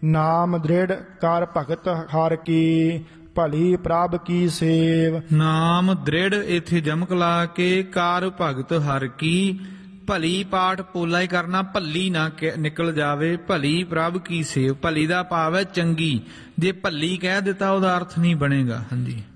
ਨਾਮ ਦ੍ਰਿੜ ਕਰ ਭਗਤ ਹਰ ਕੀ ਭਲੀ ਪ੍ਰਭ ਕੀ ਸੇਵ। ਨਾਮ ਦ੍ਰਿੜ ਇਥੇ ਜਮਕ ਲਾ ਕੇ ਕਾਰ ਭਗਤ ਹਰ ਕੀ, ਭਲੀ ਪਾਠ ਪੋਲਾ ਹੀ ਕਰਨਾ, ਭੱਲੀ ਨਾ ਨਿਕਲ ਜਾਵੇ। ਭਲੀ ਪ੍ਰਭ ਕੀ ਸੇਵ, ਭਲੀ ਦਾ ਭਾਵ ਹੈ ਚੰਗੀ, ਜੇ ਭੱਲੀ ਕਹਿ ਦਿੱਤਾ ਉਹਦਾ ਅਰਥ ਨਹੀਂ ਬਣੇਗਾ। ਹਾਂਜੀ।